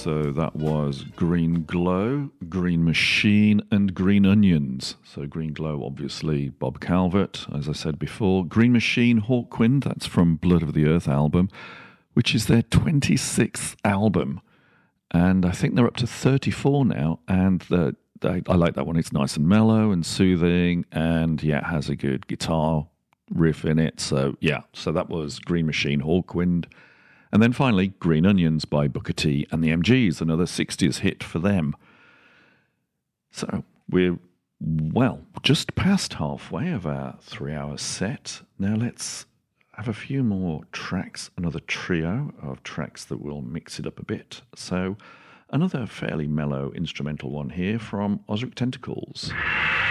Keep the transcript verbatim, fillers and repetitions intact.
So that was Green Glow, Green Machine, and Green Onions. So Green Glow, obviously, Bob Calvert, as I said before. Green Machine, Hawkwind, that's from Blood of the Earth album, which is their twenty-sixth album. And I think they're up to thirty-four now, and the, they, I like that one. It's nice and mellow and soothing, and yeah, it has a good guitar riff in it. So yeah, so that was Green Machine, Hawkwind. And then finally, Green Onions by Booker T and the M Gs, another sixties hit for them. So we're, well, just past halfway of our three-hour set. Now let's have a few more tracks, another trio of tracks that will mix it up a bit. So another fairly mellow instrumental one here from Ozric Tentacles.